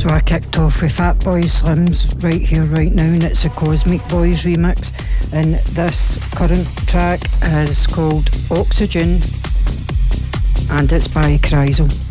So I kicked off with Fatboy Slim's Right Here Right Now, and it's a Cosmic Boys remix, and this current track is called Oxygen and it's by Chrysal.